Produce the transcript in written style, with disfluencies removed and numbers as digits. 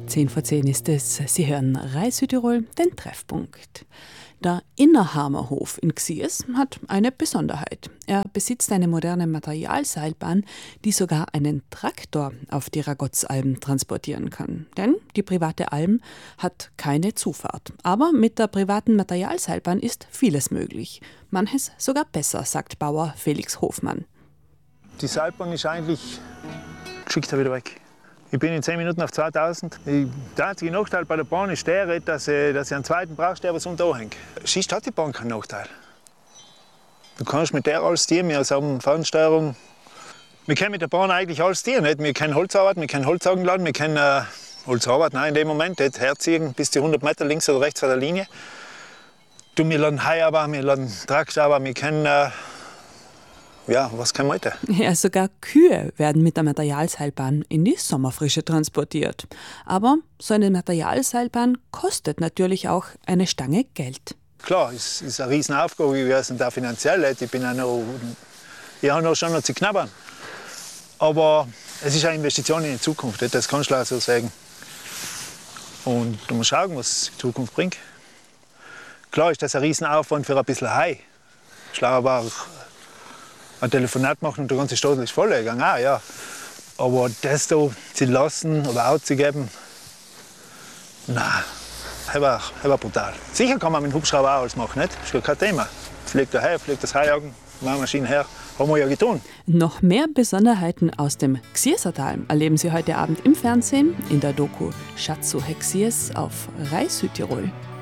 10:10 ist es. Sie hören Reis Südtirol, den Treffpunkt. Der Innerhammerhof in Xiers hat eine Besonderheit. Er besitzt eine moderne Materialseilbahn, die sogar einen Traktor auf die Ragotz-Alm transportieren kann. Denn die private Alm hat keine Zufahrt. Aber mit der privaten Materialseilbahn ist vieles möglich. Manches sogar besser, sagt Bauer Felix Hofmann. Die Seilbahn ist eigentlich... Schickt er wieder weg. Ich bin in 10 Minuten auf 2000. Der einzige Nachteil bei der Bahn ist der, dass ich einen zweiten brauchst, der was unten anhängt. Schießt hat die Bahn keinen Nachteil. Du kannst mit der alles dienen, wir haben Fernsteuerung. Wir können mit der Bahn eigentlich alles dienen. Wir können Holz arbeiten, wir können Holz laden, wir können Holz arbeiten, in dem Moment, herziehen bis die 100 Meter links oder rechts von der Linie. Wir laden Heu arbeiten, wir laden Traktor arbeiten, wir können... Ja, was kann man heute? Ja, sogar Kühe werden mit der Materialseilbahn in die Sommerfrische transportiert. Aber so eine Materialseilbahn kostet natürlich auch eine Stange Geld. Klar, es ist eine Riesenaufgabe, wie wir sind da finanziell. Ich habe noch schon noch zu knabbern. Aber es ist eine Investition in die Zukunft, das kannst du auch so sagen. Und du musst schauen, was die Zukunft bringt. Klar ist das ein Riesenaufwand für ein bisschen Heu. Schlau aber auch ein Telefonat machen und der ganze Stadel ist voll gegangen, ja. Aber das da zu lassen oder auszugeben, nein, das war brutal. Sicher kann man mit dem Hubschrauber auch alles machen, nicht? Das ist ja kein Thema. Fliegt der Heu, fliegt das Heujagen, machen Maschinen her, haben wir ja getan. Noch mehr Besonderheiten aus dem Xiersertal erleben Sie heute Abend im Fernsehen in der Doku Schatzsuche Xiers auf Reis Südtirol.